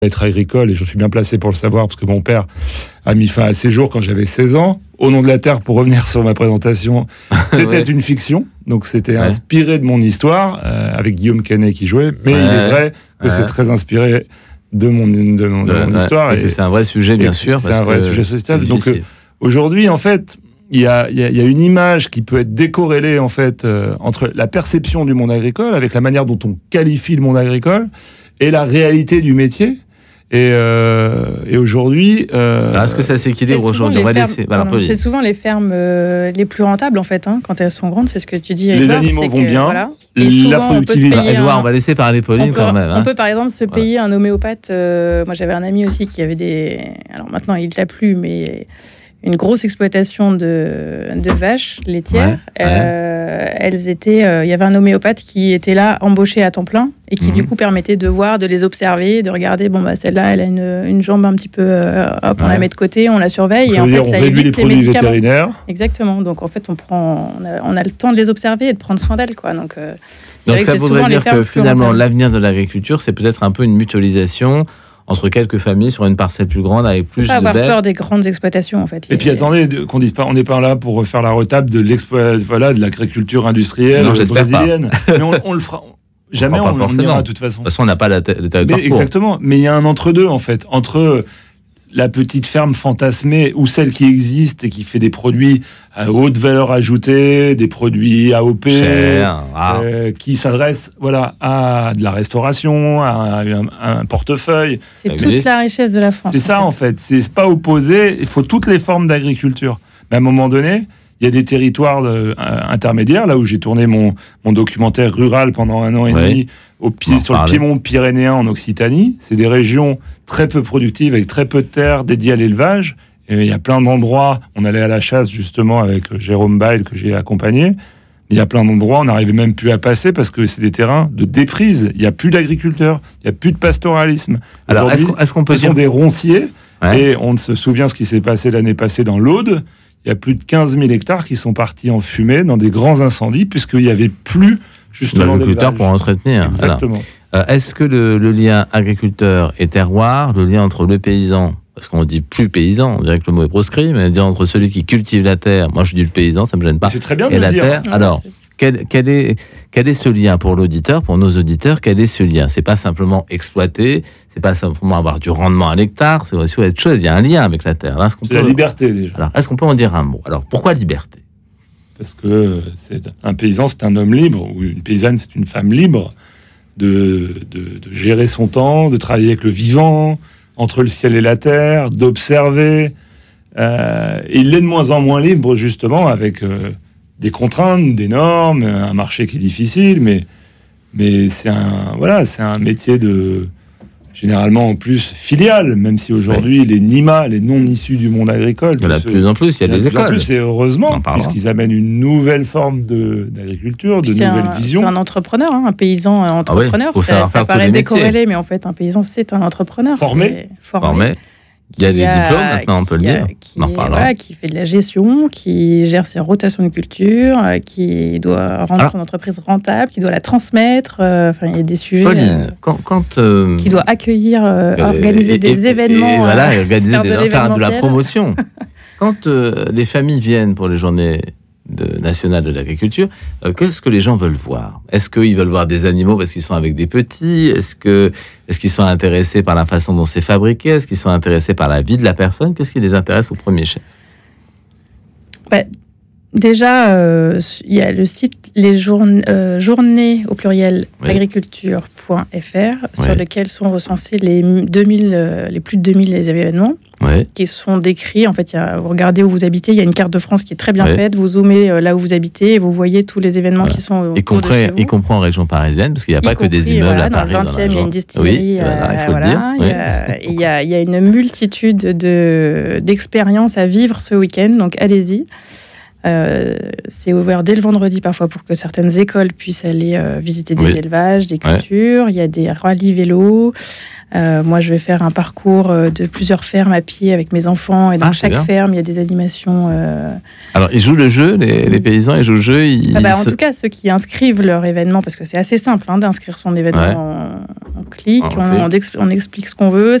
être agricole, et je suis bien placé pour le savoir, parce que mon père a mis fin à ses jours quand j'avais 16 ans. Au nom de la Terre, pour revenir sur ma présentation, c'était une fiction, donc c'était inspiré de mon histoire, avec Guillaume Canet qui jouait, mais il est vrai que c'est très inspiré de mon histoire. Et c'est un vrai sujet, bien sûr. C'est un vrai sujet sociétal. Donc aujourd'hui, en fait, il y a une image qui peut être décorrélée, en fait, entre la perception du monde agricole, avec la manière dont on qualifie le monde agricole, et la réalité du métier. Et aujourd'hui... Alors, est-ce que ça s'équilibre aujourd'hui? C'est souvent les fermes les plus rentables, en fait, quand elles sont grandes, c'est ce que tu dis. Les animaux vont bien, voilà. La productivité... Edouard, on va laisser parler Pauline quand même. On peut, par exemple, se payer un homéopathe. Moi, j'avais un ami aussi qui avait des... Alors maintenant, il ne l'a plus, mais... une grosse exploitation de vaches laitières. Elles étaient, il y avait un homéopathe qui était là, embauché à temps plein, et qui du coup permettait de voir, de les observer, de regarder, celle-là, elle a une jambe un petit peu, on la met de côté, on la surveille, ça et en fait, ça réduit évite les produits vétérinaires. Exactement. Donc en fait, on a le temps de les observer et de prendre soin d'elles, quoi. Donc ça voudrait dire que finalement, l'avenir de l'agriculture, c'est peut-être un peu une mutualisation entre quelques familles sur une parcelle plus grande avec plus de bêtes. Avoir peur des grandes exploitations, en fait. Et puis attendez, qu'on dise pas, on n'est pas là pour faire la retable de l'agriculture industrielle brésilienne. Mais on le fera. Jamais on ira de toute façon. De toute façon, on n'a pas le territoire. Exactement. Mais il y a un entre-deux, en fait, entre la petite ferme fantasmée ou celle qui existe et qui fait des produits à haute valeur ajoutée, des produits AOP, qui s'adressent à de la restauration, à un portefeuille. C'est toute la richesse de la France. C'est ça, en fait. C'est pas opposé. Il faut toutes les formes d'agriculture. Mais à un moment donné, il y a des territoires intermédiaires, là où j'ai tourné mon documentaire rural pendant 1 an et demi, sur le piémont pyrénéen en Occitanie. C'est des régions très peu productives, avec très peu de terres dédiées à l'élevage. Et il y a plein d'endroits, on allait à la chasse justement avec Jérôme Bail, que j'ai accompagné. Il y a plein d'endroits, on n'arrivait même plus à passer parce que c'est des terrains de déprise. Il n'y a plus d'agriculteurs, il n'y a plus de pastoralisme. Alors, est-ce qu'on peut dire... Ce sont des ronciers, et on se souvient ce qui s'est passé l'année passée dans l'Aude. Il y a plus de 15 000 hectares qui sont partis en fumée dans des grands incendies, puisqu'il n'y avait plus justement d'agriculteurs pour entretenir. Exactement. Alors, est-ce que le lien agriculteur et terroir, le lien entre le paysan, parce qu'on dit plus paysan, on dirait que le mot est proscrit, mais dire entre celui qui cultive la terre, moi je dis le paysan, ça me gêne pas. C'est très bien de et le la dire. Terre. Alors, quel est ce lien pour l'auditeur, pour nos auditeurs? Quel est ce lien? C'est pas simplement exploiter, c'est pas simplement avoir du rendement à l'hectare, c'est aussi autre chose. Il y a un lien avec la terre. C'est la liberté déjà. Alors, est-ce qu'on peut en dire un mot? Alors, pourquoi liberté? Parce que un paysan, c'est un homme libre, ou une paysanne, c'est une femme libre de gérer son temps, de travailler avec le vivant, entre le ciel et la terre, d'observer. Et il est de moins en moins libre, justement, avec des contraintes, des normes, un marché qui est difficile, mais c'est un métier généralement en plus filial, même si aujourd'hui les NIMA, les non issus du monde agricole, il y en a de plus en plus, il y a des écoles. Et heureusement, puisqu'ils amènent une nouvelle forme d'agriculture, de nouvelles visions. C'est un entrepreneur, un paysan entrepreneur. Ça paraît décorrélé, mais en fait, un paysan, c'est un entrepreneur. Formé. Il y a des diplômes maintenant, on peut le dire. Qui fait de la gestion, qui gère ses rotations de culture, qui doit rendre son entreprise rentable, qui doit la transmettre. Il y a des sujets. Pauline, qui doit accueillir, organiser des événements. Faire de la promotion. Quand des familles viennent pour les journées nationales de l'agriculture, qu'est-ce que les gens veulent voir? Est-ce qu'ils veulent voir des animaux parce qu'ils sont avec des petits? Est-ce qu'ils sont intéressés par la façon dont c'est fabriqué? Est-ce qu'ils sont intéressés par la vie de la personne? Qu'est-ce qui les intéresse au premier chef? Déjà, il y a le site les journées au pluriel agriculture.fr sur lequel sont recensés les plus de 2000 événements qui sont décrits. En fait, vous regardez où vous habitez, il y a une carte de France qui est très bien faite. Vous zoomez là où vous habitez et vous voyez tous les événements qui sont autour de chez vous. Y compris en région parisienne, parce qu'il n'y a pas que des immeubles à Paris. Dans le 20e, il y a une distillerie. Il faut le dire. Il y a une multitude d'expériences à vivre ce week-end, donc allez-y. C'est ouvert dès le vendredi parfois pour que certaines écoles puissent aller visiter des élevages, des cultures. Il y a des rallyes vélos. Moi, je vais faire un parcours de plusieurs fermes à pied avec mes enfants. Et dans chaque ferme, il y a des animations. Alors, ils jouent le jeu, les paysans, ils jouent le jeu. En tout cas, ceux qui inscrivent leur événement, parce que c'est assez simple d'inscrire son événement clique, on explique ce qu'on veut.